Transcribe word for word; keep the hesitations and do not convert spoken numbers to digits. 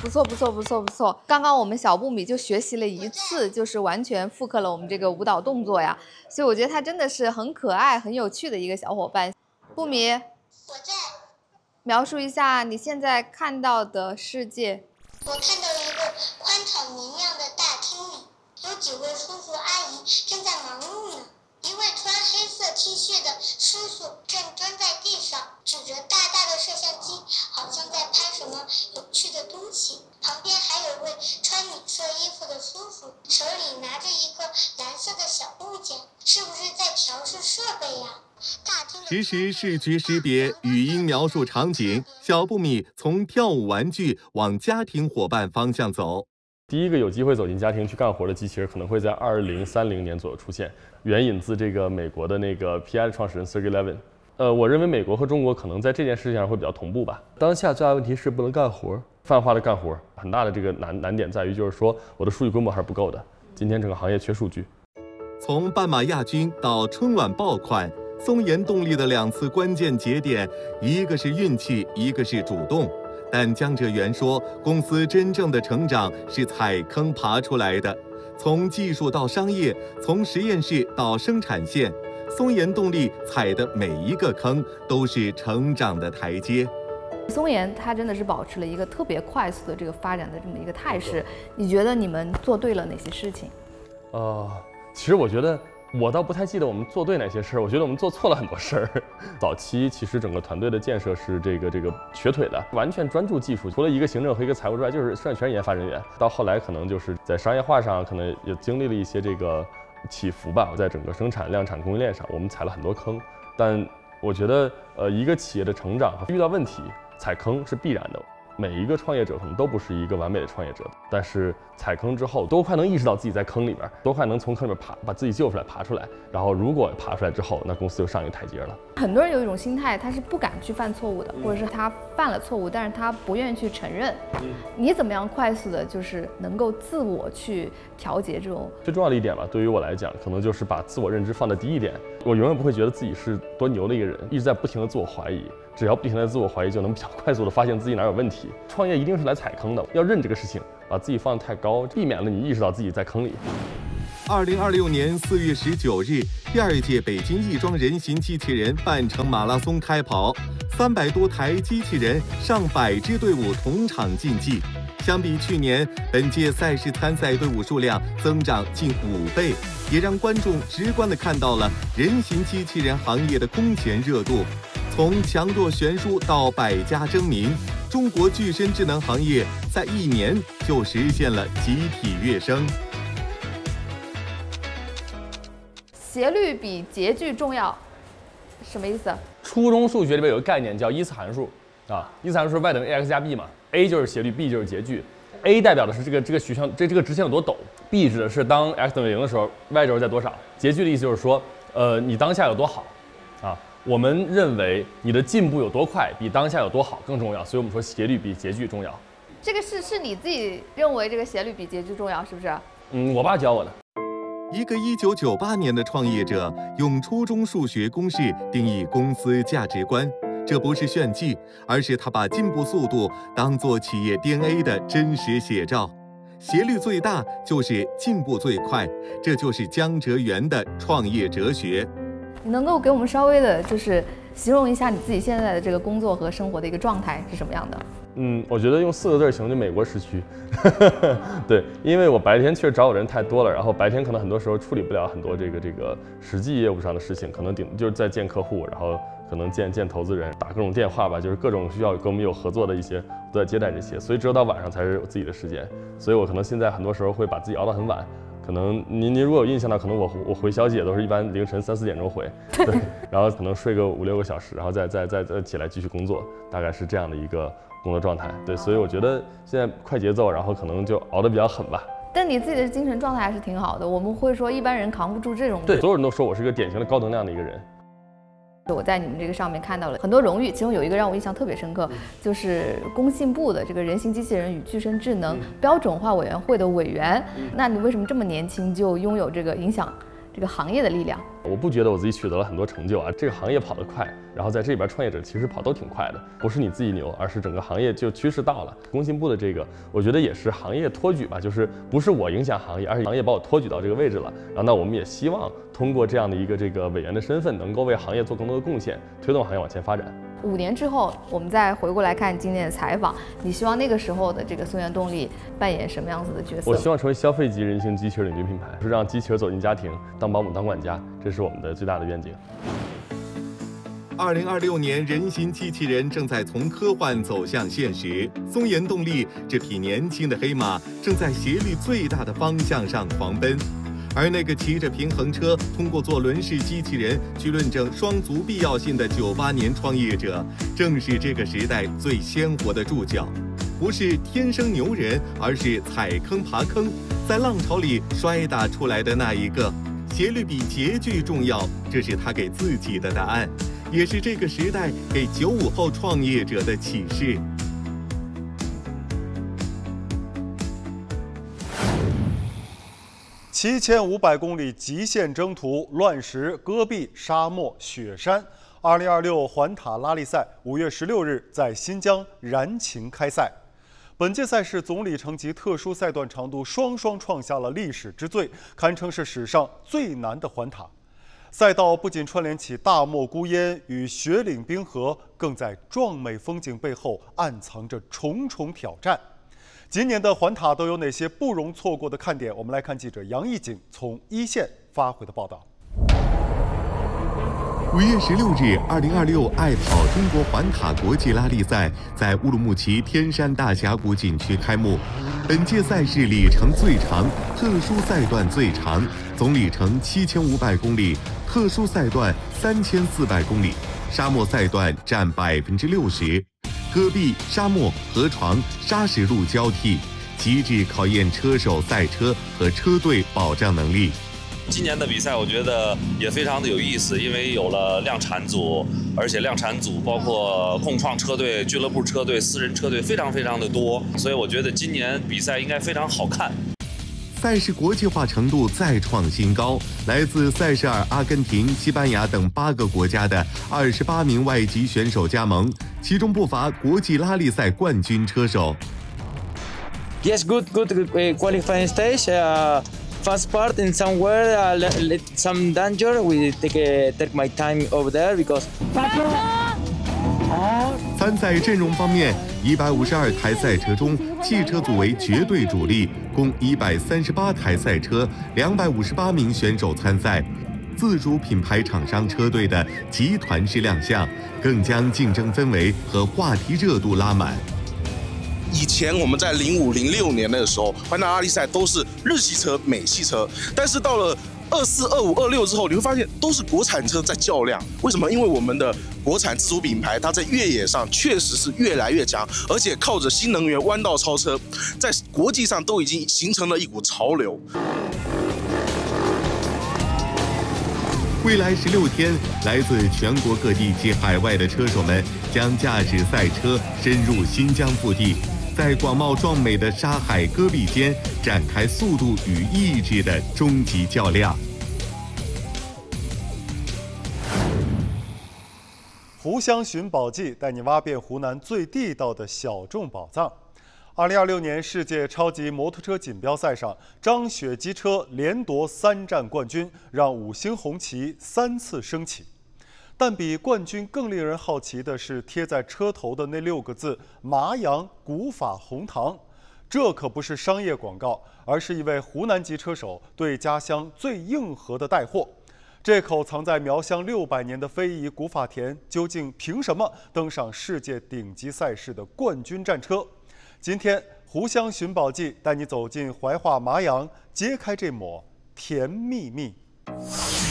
不错不错不错不错。刚刚我们小布米就学习了一次，就是完全复刻了我们这个舞蹈动作呀，所以我觉得他真的是很可爱、很有趣的一个小伙伴。布米， 我在。 描述一下你现在看到的世界。 我看到了一个宽敞明亮的大厅里，有几位叔叔阿姨正在忙碌呢。一位穿黑色 T 恤的叔叔正蹲在地上，指着大大的摄像机，好像在拍什么有趣的东西。旁边还有位穿米色衣服的叔叔，手里拿着一个蓝色的小物件，是不是在调试设备呀？ 实时视觉识别，语音描述场景。小布米从跳舞玩具往家庭伙伴方向走。 第一个有机会走进家庭去干活的机器人，可能会在二零三零年左右出现，援引自这个美国的那个 P I 的创始人 Sergey Levin。呃，我认为美国和中国可能在这件事情上会比较同步吧。当下最大的问题是不能干活，泛化的干活，很大的这个难难点在于，就是说我的数据规模还是不够的。今天整个行业缺数据。 从斑马亚军到春晚爆款，松研动力的两次关键节点，一个是运气，一个是主动。但江哲元说，公司真正的成长是踩坑爬出来的，从技术到商业，从实验室到生产线，松研动力踩的每一个坑都是成长的台阶。 松研它真的是保持了一个特别快速的这个发展的这么一个态势，你觉得你们做对了哪些事情？ 呃，其实我觉得。我倒不太记得我们做对哪些事儿，我觉得我们做错了很多事儿。早期其实整个团队的建设是这个这个瘸腿的，完全专注技术，除了一个行政和一个财务之外，就是剩下全是研发人员。到后来可能就是在商业化上，可能也经历了一些这个起伏吧。在整个生产、量产、供应链上，我们踩了很多坑。但我觉得，呃，一个企业的成长遇到问题，踩坑是必然的。每一个创业者可能都不是一个完美的创业者，但是踩坑之后，都快能意识到自己在坑里边，都快能从坑里面爬，把自己救出来，爬出来。然后如果爬出来之后，那公司就上一个台阶了。 很多人有一种心态，他是不敢去犯错误的，或者是他犯了错误，但是他不愿意去承认。嗯、你怎么样快速的，就是能够自我去调节这种？ 最重要的一点吧，对于我来讲，可能就是把自我认知放在第一点。我永远不会觉得自己是多牛的一个人，一直在不停的自我怀疑。只要不停的自我怀疑，就能比较快速的发现自己哪有问题。创业一定是来踩坑的，要认这个事情，把自己放得太高，避免了你意识到自己在坑里。 二零二六年四月十九日，第二届北京亦庄人形机器人半程马拉松开跑，三百多台机器人，上百支队伍同场竞技。相比去年，本届赛事参赛队伍数量增长近五倍，也让观众直观地看到了人形机器人行业的空前热度。从强弱悬殊到百家争鸣，中国具身智能行业在一年就实现了集体跃升。 斜率比截距重要，什么意思？ 初中数学里边有个概念叫依次函数啊，依次函数是 y 等于 ax 加 b 嘛 ，a 就是斜率 ，b 就是截距。a 代表的是这个这个曲线，这这个直线有多陡 ，b 指的是当 x 等于零的时候 y 轴在多少。截距的意思就是说，呃，你当下有多好啊。我们认为你的进步有多快，比当下有多好更重要，所以我们说斜率比截距重要。 这个是是你自己认为这个斜率比截距重要，是不是？ 嗯，我爸教我的。 一个一九九八年的创业者用初中数学公式定义公司价值观，这不是炫技，而是他把进步速度当作企业 D N A 的真实写照。斜率最大就是进步最快，这就是江哲元的创业哲学。 你能够给我们稍微的，就是形容一下你自己现在的这个工作和生活的一个状态是什么样的？ 嗯，我觉得用四个字形容就美国时区。对，因为我白天确实找我人太多了，然后白天可能很多时候处理不了很多这个这个实际业务上的事情，可能顶就是在见客户，然后可能见见投资人，打各种电话吧，就是各种需要跟我们有合作的一些都在接待这些，所以只有到晚上才是我自己的时间，所以我可能现在很多时候会把自己熬到很晚。可能您您如果有印象的，可能我我回消息也都是一般凌晨三四点钟回，对，然后可能睡个五六个小时，然后再再再再起来继续工作，大概是这样的一个工作状态。对，所以我觉得现在快节奏，然后可能就熬得比较狠吧。 但你自己的精神状态还是挺好的，我们会说一般人扛不住这种。 对，所有人都说我是个典型的高能量的一个人。 我在你们这个上面看到了很多荣誉，其中有一个让我印象特别深刻，就是工信部的这个人形机器人与具身智能标准化委员会的委员。那你为什么这么年轻就拥有这个影响这个行业的力量。 我不觉得我自己取得了很多成就啊，这个行业跑得快，然后在这边创业者其实跑都挺快的，不是你自己牛，而是整个行业就趋势到了。工信部的这个，我觉得也是行业托举吧，就是不是我影响行业，而是行业把我托举到这个位置了。然后那我们也希望通过这样的一个这个委员的身份，能够为行业做更多的贡献，推动行业往前发展。 五年之后，我们再回过来看今天的采访，你希望那个时候的这个松原动力扮演什么样子的角色？ 我希望成为消费级人形机器人领军品牌，是让机器人走进家庭，当保姆、当管家，这是我们的最大的愿景。 二零二六年，人形机器人正在从科幻走向现实。松原动力这匹年轻的黑马，正在斜率最大的方向上狂奔。而那个骑着平衡车，通过做轮式机器人去论证双足必要性的九八年创业者，正是这个时代最鲜活的注脚。不是天生牛人，而是踩坑爬坑，在浪潮里摔打出来的那一个。斜率比截距重要，这是他给自己的答案，也是这个时代给九五后创业者的启示。 七千五百公里极限征途，乱石、戈壁、沙漠、雪山。二零二六环塔拉力赛五月十六日在新疆燃情开赛。本届赛事总里程及特殊赛段长度双双创下了历史之最，堪称是史上最难的环塔。赛道不仅串联起大漠孤烟与雪岭冰河，更在壮美风景背后暗藏着重重挑战。今年的环塔都有哪些不容错过的看点？我们来看记者杨艺锦从一线发回的报道。 五月十六日，二零二六爱跑中国环塔国际拉力赛在乌鲁木齐天山大峡谷景区开幕。本届赛事里程最长，特殊赛段最长，总里程七千五百公里，特殊赛段三千四百公里，沙漠赛段占百分之六十。戈壁、沙漠、河床、砂石路交替，极致考验车手、赛车和车队保障能力。 今年的比赛我觉得也非常的有意思，因为有了量产组，而且量产组包括共创车队、俱乐部车队、私人车队非常非常的多，所以我觉得今年比赛应该非常好看。 赛事国际化程度再创新高，来自塞舌尔、阿根廷、西班牙等八个国家的二十八名外籍选手加盟，其中不乏国际拉力赛冠军车手。 Yes, good, good uh, qualifying stage. Uh, fast part and somewhere uh, let, let some danger. We take uh, take my time over there because. 参赛阵容方面，一百五十二台赛车中，汽车组为绝对主力，共一百三十八台赛车，两百五十八名选手参赛。自主品牌厂商车队的集团式亮相，更将竞争氛围和话题热度拉满。 以前我们在零五零六年的时候，环塔拉力赛都是日系车、美系车，但是到了二四、二五、二六之后，你会发现都是国产车在较量。为什么？因为我们的国产自主品牌，它在越野上确实是越来越强，而且靠着新能源弯道超车，在国际上都已经形成了一股潮流。 未来十六天，来自全国各地及海外的车手们将驾驶赛车深入新疆腹地，在广袤壮美的沙海戈壁间展开速度与意志的终极较量。 湖湘寻宝记带你挖遍湖南最地道的小众宝藏。二零二六年世界超级摩托车锦标赛上，张雪机车连夺三站冠军，让五星红旗三次升起。但比冠军更令人好奇的是贴在车头的那六个字“麻阳古法红糖”，这可不是商业广告，而是一位湖南籍车手对家乡最硬核的带货。这口藏在苗乡六百年的非遗古法田，究竟凭什么登上世界顶级赛事的冠军战车？今天湖湘寻宝记带你走进怀化麻阳，揭开这抹甜蜜蜜。